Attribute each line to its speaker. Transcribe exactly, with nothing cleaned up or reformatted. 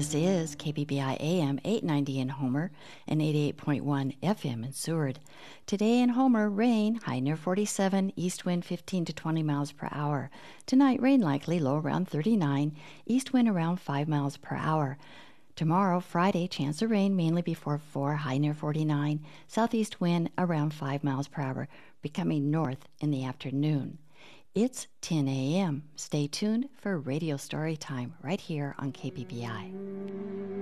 Speaker 1: This is K B B I A M eight ninety in Homer and eighty-eight point one F M in Seward. Today in Homer, rain, high near forty-seven, east wind fifteen to twenty miles per hour. Tonight, rain likely, low around thirty-nine, east wind around five miles per hour. Tomorrow, Friday, chance of rain mainly before four, high near forty-nine, southeast wind around five miles per hour, becoming north in the afternoon. It's ten a.m. Stay tuned for Radio Story Time right here on K B B I.